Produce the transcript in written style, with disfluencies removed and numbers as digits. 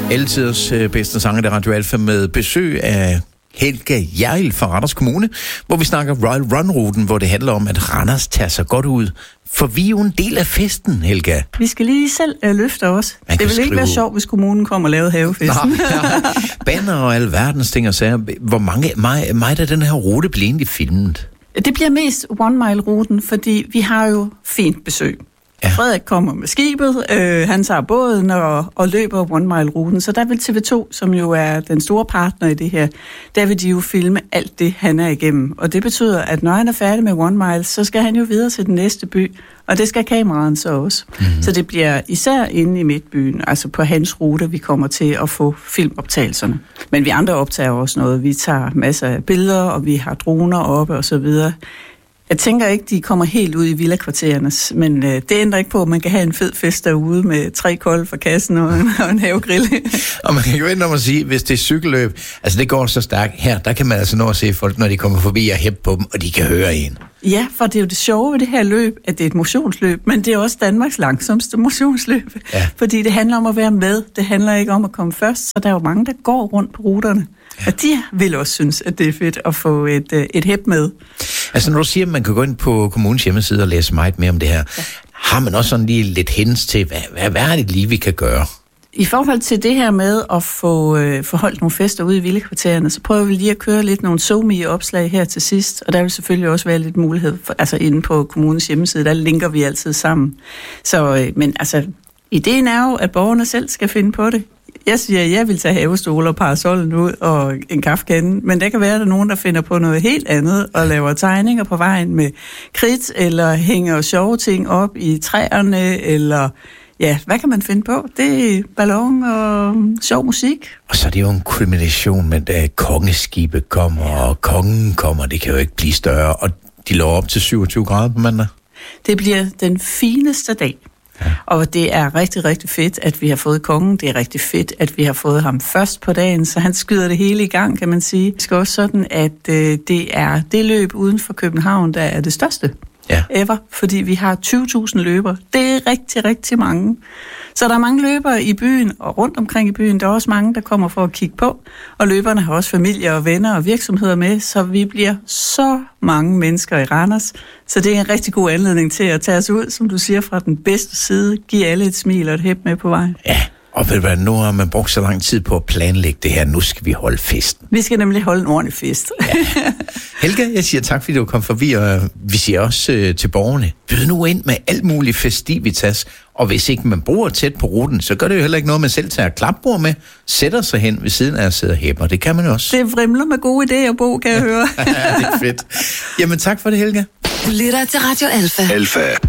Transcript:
Altiders bedste sanger, der Radio Alfa, med besøg af Helga Hjerrild fra Randers Kommune, hvor vi snakker Royal Run-ruten, hvor det handler om, at Randers tager sig godt ud. For vi er jo en del af festen, Helga. Vi skal lige selv løfte os. Det vil ikke være sjovt, hvis kommunen kommer og laver havefesten. Banner og alverdens ting og sager. Hvor meget af den her rute bliver egentlig filmet? Det bliver mest One Mile-ruten, fordi vi har jo fint besøg. Ja. Frederik kommer med skibet, han tager båden og løber One Mile-ruten. Så der vil TV2, som jo er den store partner i det her, der vil de jo filme alt det, han er igennem. Og det betyder, at når han er færdig med One Mile, så skal han jo videre til den næste by, og det skal kameraen så også. Mm-hmm. Så det bliver især inde i midtbyen, altså på hans rute, vi kommer til at få filmoptagelserne. Men vi andre optager også noget. Vi tager masser af billeder, og vi har droner oppe og så videre. Jeg tænker ikke, de kommer helt ud i villakvartererne, men det ændrer ikke på, at man kan have en fed fest derude med 3 kolde fra kassen og en havegrill. Og man kan jo ikke at sige, hvis det er cykelløb, altså det går så stærkt her, der kan man altså nå at se folk, når de kommer forbi og hæppe på dem, og de kan høre en. Ja, for det er jo det sjove ved det her løb, at det er et motionsløb, men det er også Danmarks langsomste motionsløb, fordi det handler om at være med, det handler ikke om at komme først, så der er jo mange, der går rundt på ruterne. Ja. Og de vil også synes, at det er fedt at få et hæb med. Altså når du siger, at man kan gå ind på kommunens hjemmeside og læse meget mere om det her, har man også sådan lige lidt hints til, hvad er det lige, vi kan gøre? I forhold til det her med at få holdt nogle fester ude i villakvartererne, så prøver vi lige at køre lidt nogle SoMe-opslag her til sidst, og der vil selvfølgelig også være lidt mulighed, altså inde på kommunens hjemmeside, der linker vi altid sammen. Så, men altså, ideen er jo, at borgerne selv skal finde på det. Jeg siger, at jeg vil tage havestoler og parasollen ud og en kaffekande, men der kan være, at der er nogen, der finder på noget helt andet og laver tegninger på vejen med kridt, eller hænger sjove ting op i træerne, eller ja, hvad kan man finde på? Det er ballon og sjov musik. Og så er det jo en kulmination med, at kongeskibe kommer, og kongen kommer, det kan jo ikke blive større, og de lå op til 27 grader på mandag. Det bliver den fineste dag. Ja. Og det er rigtig, rigtig fedt, at vi har fået kongen. Det er rigtig fedt, at vi har fået ham først på dagen, så han skyder det hele i gang, kan man sige. Det skal også sådan, at det er det løb uden for København, der er det største ever, fordi vi har 20.000 løbere. Det er rigtig, rigtig mange. Så der er mange løbere i byen og rundt omkring i byen. Der er også mange, der kommer for at kigge på. Og løberne har også familier og venner og virksomheder med, så vi bliver så mange mennesker i Randers. Så det er en rigtig god anledning til at tage os ud, som du siger, fra den bedste side. Giv alle et smil og et hæb med på vejen. Ja. Og ved du hvad, nu har man brugt så lang tid på at planlægge det her. Nu skal vi holde festen. Vi skal nemlig holde en ordentlig fest. Ja. Helga, jeg siger tak, fordi du kom forbi, og vi siger også til borgerne, byd nu ind med alt muligt festivitas. Og hvis ikke man bruger tæt på ruten, så gør det jo heller ikke noget, man selv tager klapbord med, sætter sig hen ved siden af at sidde og hæpper. Det kan man også. Det vrimler med gode idéer, Bo, kan jeg høre. Ja, det er fedt. Jamen tak for det, Helga. Du lytter til Radio Alfa.